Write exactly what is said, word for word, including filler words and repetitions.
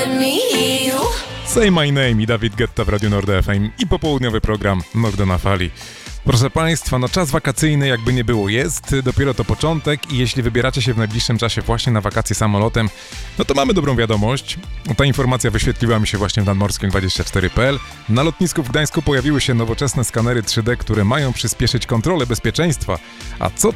Say My Name i David Guetta w Radiu Nord F M i popołudniowy program Nord na fali. Proszę Państwa, no czas wakacyjny jakby nie było jest, dopiero to początek i jeśli wybieracie się w najbliższym czasie właśnie na wakacje samolotem, no to mamy dobrą wiadomość. Ta informacja wyświetliła mi się właśnie w nadmorskim dwadzieścia cztery kropka p l. Na lotnisku w Gdańsku pojawiły się nowoczesne skanery trzy D, które mają przyspieszyć kontrolę bezpieczeństwa. A co